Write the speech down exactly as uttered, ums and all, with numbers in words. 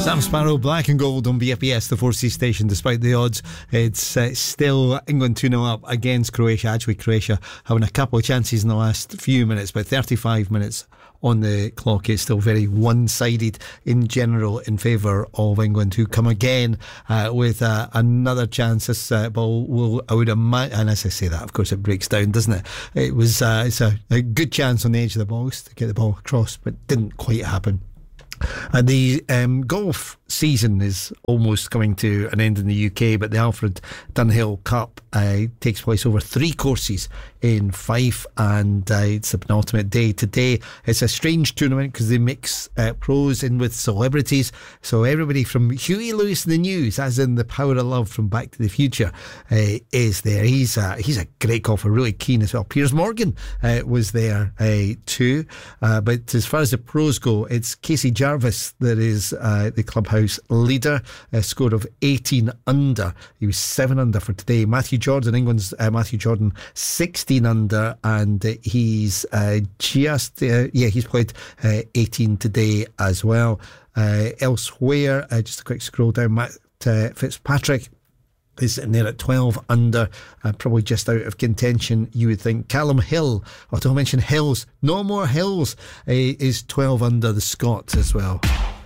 Sam Sparrow, Black and Gold on B F B S, the Four Seas station. Despite the odds, it's uh, still England two nil up against Croatia. Actually, Croatia having a couple of chances in the last few minutes, but thirty-five minutes on the clock. Is still very one-sided in general in favour of England, who come again uh, with uh, another chance. This uh, ball will, I would imagine, and as I say that, of course, it breaks down, doesn't it? It was uh, it's a, a good chance on the edge of the box to get the ball across, but didn't quite happen. And the um, golf season is almost coming to an end in the U K, but the Alfred Dunhill Cup uh, takes place over three courses in Fife, and uh, it's the penultimate day today. It's a strange tournament because they mix uh, pros in with celebrities, so everybody from Huey Lewis in the News, as in The Power of Love from Back to the Future, uh, is there. He's a, he's a great golfer, really keen as well. Piers Morgan uh, was there uh, too, uh, but as far as the pros go, it's Casey Jarvis that is uh, the clubhouse leader, a score of eighteen under. He was seven under for today. Matthew Jordan, England's uh, Matthew Jordan, sixteen under, and uh, he's uh, just uh, yeah he's played uh, eighteen today as well. Uh, elsewhere, uh, just a quick scroll down, Matt uh, Fitzpatrick is sitting there at twelve under, uh, probably just out of contention, you would think. Callum Hill, oh, don't mention Hills, no more Hills, uh, is twelve under, the Scots as well.